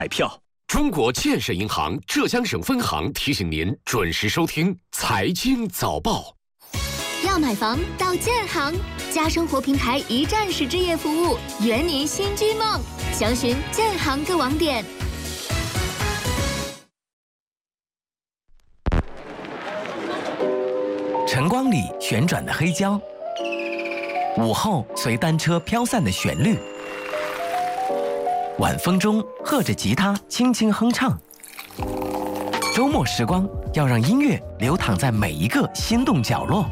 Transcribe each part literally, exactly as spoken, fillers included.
买票。 中国建设银行浙江省分行提醒您准时收听财经早报。 要买房到建行，家生活平台一站式置业服务，圆您新居梦。详询建行各网点。 晨光里旋转的黑胶，午后随单车飘散的旋律，晚风中和着吉他轻轻哼唱。周末时光要让音乐流淌在每一个心动角落。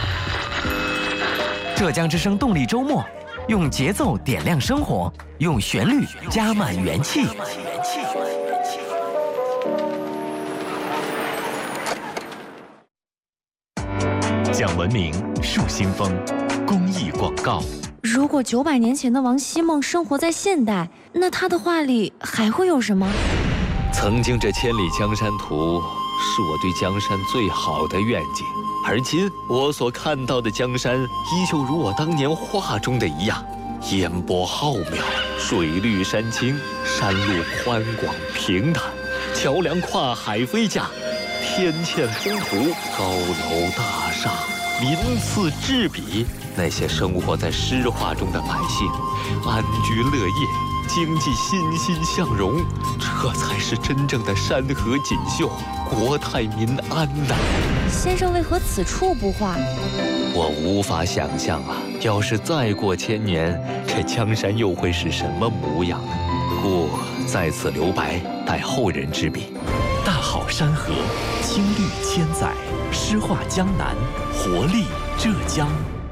浙江之声动力周末，用节奏点亮生活，用旋律加满元气。 讲文明树新风，公益广告。 如果九百年前的王希孟生活在现代，那他的画里还会有什么？ 曾经这千里江山图是我对江山最好的愿景，而今我所看到的江山依旧如我当年画中的一样，烟波浩渺，水绿山青，山路宽广平坦，桥梁跨海飞架，天堑风图，高楼大厦，鳞次栉比。那些生活在诗画中的百姓，安居乐业，经济欣欣向荣，这才是真正的山河锦绣，国泰民安呐！ 先生为何此处不画？ 我无法想象啊，要是再过千年，这江山又会是什么模样呢？故在此留白，待后人之笔。 大好山河，青绿千载，诗画江南，活力浙江。